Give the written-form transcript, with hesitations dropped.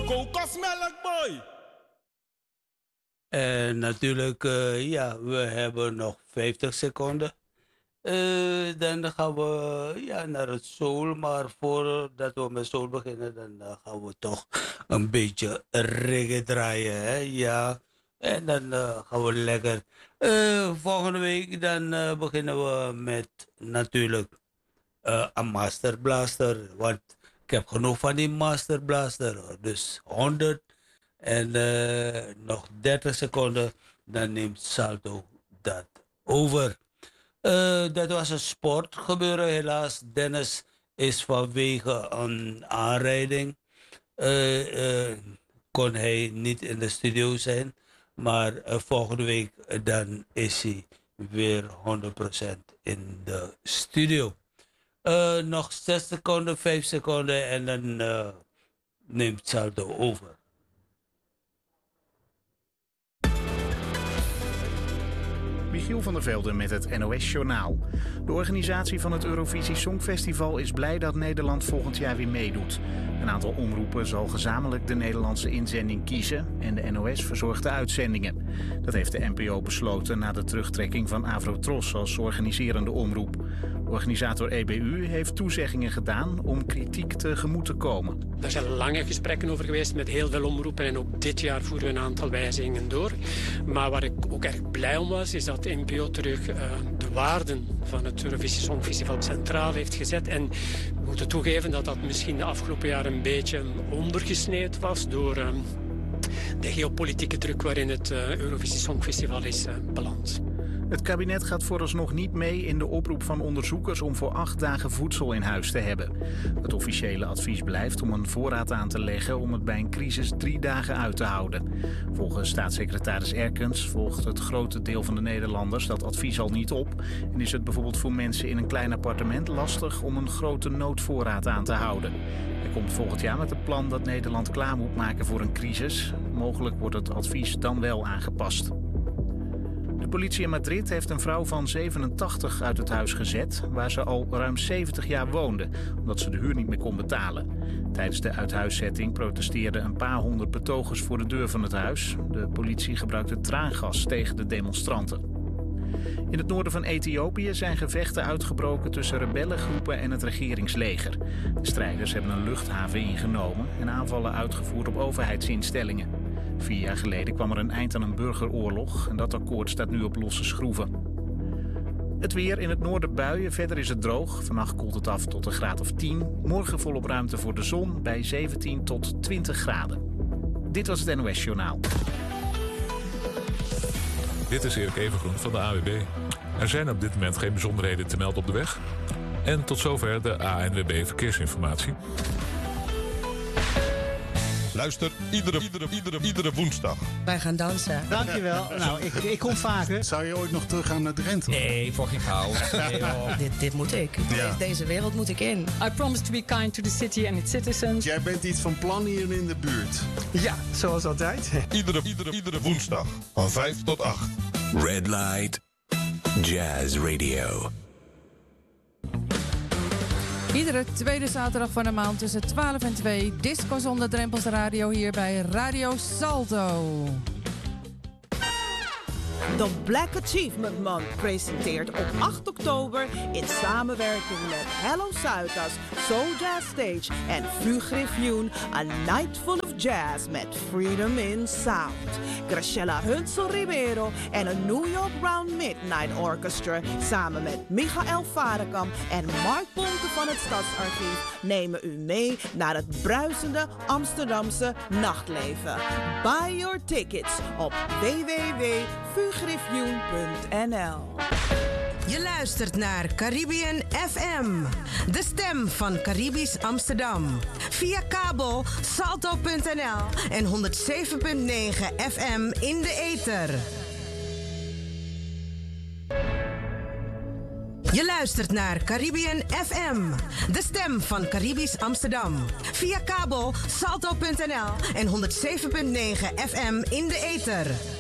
Kokosmelk, boy. En natuurlijk, we hebben nog 50 seconden. Dan gaan we naar het soul. Maar voordat we met soul beginnen, dan gaan we toch een beetje reggae draaien. Hè? Ja. En dan gaan we lekker. Volgende week dan beginnen we met natuurlijk een Master Blaster. Want ik heb genoeg van die Master Blaster. Dus 100 en nog 30 seconden. Dan neemt Salto dat over. Dat was een sportgebeuren helaas. Dennis is vanwege een aanrijding. Kon hij niet in de studio zijn. Maar volgende week dan is hij weer 100% in de studio. Nog 6 seconden, 5 seconden en dan neemt Salto over. Michiel van der Velde met het NOS-journaal. De organisatie van het Eurovisie Songfestival is blij dat Nederland volgend jaar weer meedoet. Een aantal omroepen zal gezamenlijk de Nederlandse inzending kiezen en de NOS verzorgt de uitzendingen. Dat heeft de NPO besloten na de terugtrekking van Avrotros als organiserende omroep. Organisator EBU heeft toezeggingen gedaan om kritiek tegemoet te komen. Daar zijn lange gesprekken over geweest met heel veel omroepen en ook dit jaar voeren we een aantal wijzigingen door. Maar waar ik ook erg blij om was, is dat de NPO terug de waarden van het Eurovisie Songfestival centraal heeft gezet. En we moeten toegeven dat dat misschien de afgelopen jaren een beetje ondergesneeuwd was door de geopolitieke druk waarin het Eurovisie Songfestival is beland. Het kabinet gaat vooralsnog niet mee in de oproep van onderzoekers om voor 8 dagen voedsel in huis te hebben. Het officiële advies blijft om een voorraad aan te leggen om het bij een crisis 3 dagen uit te houden. Volgens staatssecretaris Erkens volgt het grote deel van de Nederlanders dat advies al niet op. En is het bijvoorbeeld voor mensen in een klein appartement lastig om een grote noodvoorraad aan te houden. Hij komt volgend jaar met een plan dat Nederland klaar moet maken voor een crisis. Mogelijk wordt het advies dan wel aangepast. De politie in Madrid heeft een vrouw van 87 uit het huis gezet, waar ze al ruim 70 jaar woonde, omdat ze de huur niet meer kon betalen. Tijdens de uithuiszetting protesteerden een paar honderd betogers voor de deur van het huis. De politie gebruikte traangas tegen de demonstranten. In het noorden van Ethiopië zijn gevechten uitgebroken tussen rebellengroepen en het regeringsleger. De strijders hebben een luchthaven ingenomen en aanvallen uitgevoerd op overheidsinstellingen. 4 jaar geleden kwam er een eind aan een burgeroorlog en dat akkoord staat nu op losse schroeven. Het weer in het noorden buien, verder is het droog. Vannacht koelt het af tot een graad of 10. Morgen volop ruimte voor de zon bij 17 tot 20 graden. Dit was het NOS Journaal. Dit is Erik Evengroen van de AWB. Er zijn op dit moment geen bijzonderheden te melden op de weg. En tot zover de ANWB Verkeersinformatie. Luister iedere woensdag. Wij gaan dansen. Dankjewel. Nou, ik kom vaker. Zou je ooit nog teruggaan naar Drenthe? Nee, fucking gauw. Dit moet ik. Ja. Deze wereld moet ik in. I promise to be kind to the city and its citizens. Jij bent iets van plan hier in de buurt. Ja, zoals altijd. Iedere woensdag van 5 tot 8. Red Light Jazz Radio. Iedere tweede zaterdag van de maand tussen 12 en 2. Disco zonder drempels radio hier bij Radio Salto. De Black Achievement Month presenteert op 8 oktober in samenwerking met Hello Zuidas, Soul Jazz Stage en Fugriffioen A Night Full of Jazz met Freedom in Sound. Graciela Hunsel Ribeiro en een New York Round Midnight Orchestra samen met Michael Varekamp en Mark Ponte van het Stadsarchief nemen u mee naar het bruisende Amsterdamse nachtleven. Buy your tickets op www.fugriffioen.nl. Je luistert naar Caribbean FM, de stem van Caribisch Amsterdam. Via kabel salto.nl en 107.9 FM in de ether. Je luistert naar Caribbean FM, de stem van Caribisch Amsterdam. Via kabel salto.nl en 107.9 FM in de ether.